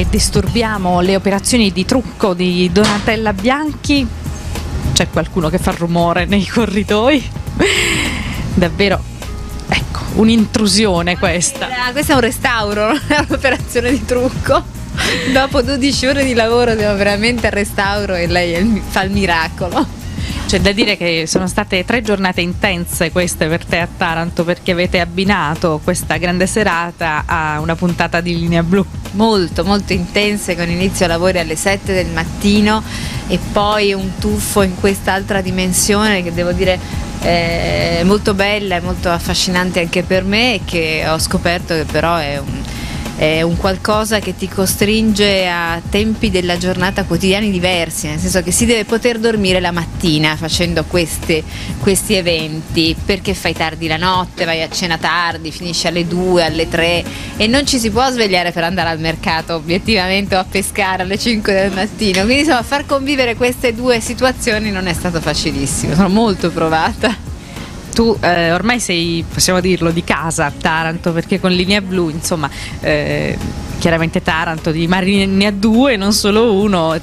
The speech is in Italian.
disturbiamo le operazioni di trucco di Donatella Bianchi. C'è qualcuno che fa rumore nei corridoi. Davvero, ecco, un'intrusione questa. Questo è un restauro, non è un'operazione di trucco. Dopo 12 ore di lavoro siamo veramente al restauro e lei fa il miracolo. C'è da dire che sono state 3 giornate intense queste per te a Taranto, perché avete abbinato questa grande serata a una puntata di Linea Blu. Molto, molto intense, con inizio lavori alle 7 del mattino e poi un tuffo in quest'altra dimensione che devo dire è molto bella e molto affascinante anche per me, e che ho scoperto che però è un qualcosa che ti costringe a tempi della giornata quotidiani diversi, nel senso che si deve poter dormire la mattina facendo questi eventi, perché fai tardi la notte, vai a cena tardi, finisci alle 2, alle 3 e non ci si può svegliare per andare al mercato obiettivamente o a pescare alle 5 del mattino, quindi insomma far convivere queste due situazioni non è stato facilissimo, sono molto provata. Tu ormai sei, possiamo dirlo, di casa a Taranto, perché con Linea Blu, insomma, chiaramente Taranto di mari ne ha 2, non solo uno,